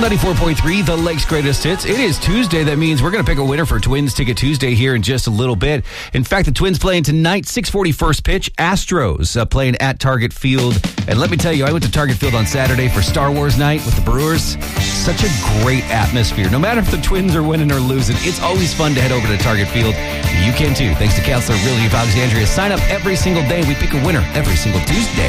94.3, the Lake's Greatest Hits. It is Tuesday. That means we're going to pick a winner for Twins Ticket Tuesday here in just a little bit. In fact, the Twins playing tonight, 6:40 first pitch. Astros playing at Target Field. And let me tell you, I went to Target Field on Saturday for Star Wars night with the Brewers. Such a great atmosphere. No matter if the Twins are winning or losing, it's always fun to head over to Target Field. You can too. Thanks to Counselor Riley of Alexandria. Sign up every single day. We pick a winner every single Tuesday.